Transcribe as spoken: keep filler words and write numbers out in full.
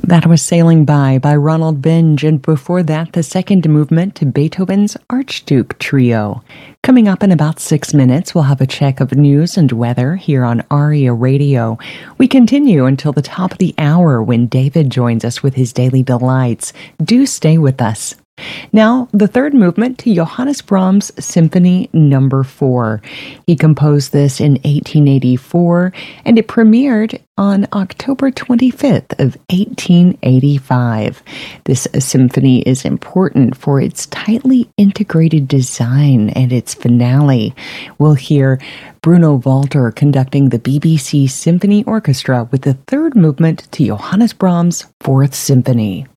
That was Sailing By by Ronald Binge, and before that, the second movement to Beethoven's Archduke Trio. Coming up in about six minutes, we'll have a check of news and weather here on ARIA Radio. We continue until the top of the hour when David joins us with his Daily Delights. Do stay with us. Now, the third movement to Johannes Brahms' Symphony Number four. He composed this in eighteen eighty-four, and it premiered on October twenty-fifth of eighteen eighty-five. This symphony is important for its tightly integrated design and its finale. We'll hear Bruno Walter conducting the B B C Symphony Orchestra with the third movement to Johannes Brahms' Fourth Symphony.